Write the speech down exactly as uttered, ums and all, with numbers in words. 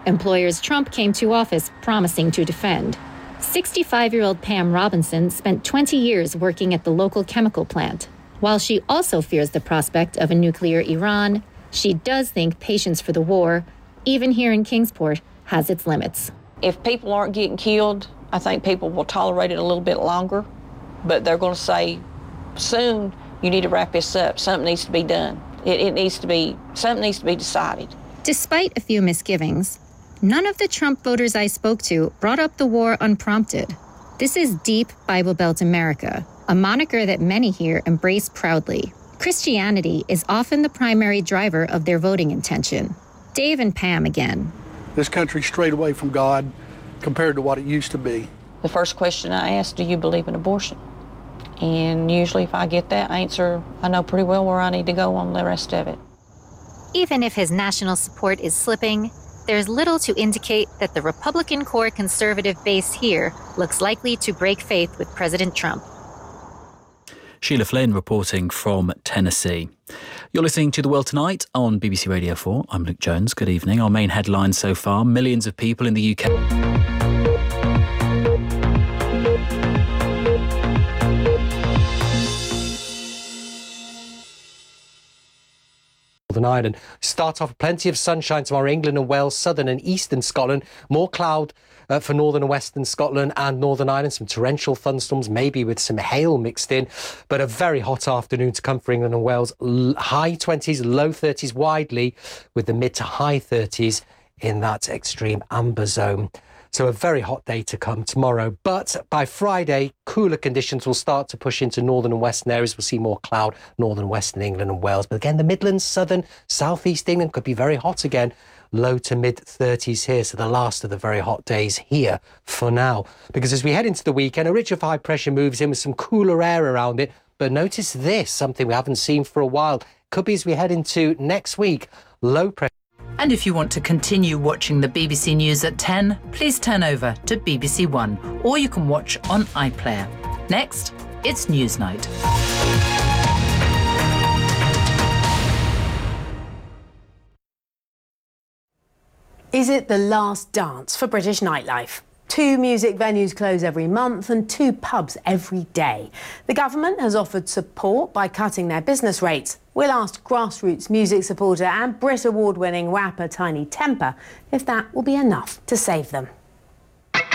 employers Trump came to office promising to defend. sixty-five-year-old Pam Robinson spent twenty years working at the local chemical plant. While she also fears the prospect of a nuclear Iran, she does think patience for the war, even here in Kingsport, has its limits. If people aren't getting killed, I think people will tolerate it a little bit longer, but they're going to say, soon, you need to wrap this up. Something needs to be done. It, it needs to be, something needs to be decided. Despite a few misgivings, none of the Trump voters I spoke to brought up the war unprompted. This is Deep Bible Belt America, a moniker that many here embrace proudly. Christianity is often the primary driver of their voting intention. Dave and Pam again. This country strayed away from God compared to what it used to be. The first question I ask, do you believe in abortion? And usually if I get that answer, I know pretty well where I need to go on the rest of it. Even if his national support is slipping, there's little to indicate that the Republican core conservative base here looks likely to break faith with President Trump. Sheila Flynn reporting from Tennessee. You're listening to The World Tonight on B B C Radio four. I'm Luke Jones. Good evening. Our main headlines so far: millions of people in the U K. Northern Ireland. Start off with plenty of sunshine tomorrow. England and Wales, southern and eastern Scotland. More cloud uh, for northern and western Scotland and Northern Ireland. Some torrential thunderstorms, maybe with some hail mixed in. But a very hot afternoon to come for England and Wales. L- high twenties, low thirties widely, with the mid to high thirties in that extreme amber zone. So a very hot day to come tomorrow. But by Friday, cooler conditions will start to push into northern and western areas. We'll see more cloud, northern and western England and Wales. But again, the Midlands, southern, southeast England could be very hot again. Low to mid thirties here. So the last of the very hot days here for now. Because as we head into the weekend, a ridge of high pressure moves in with some cooler air around it. But notice this, something we haven't seen for a while. Could be as we head into next week, low pressure. And if you want to continue watching the B B C News at ten, please turn over to B B C One, or you can watch on iPlayer. Next, it's Newsnight. Is it the last dance for British nightlife? Two music venues close every month and two pubs every day. The government has offered support by cutting their business rates. We'll ask grassroots music supporter and Brit Award-winning rapper Tiny Temper if that will be enough to save them.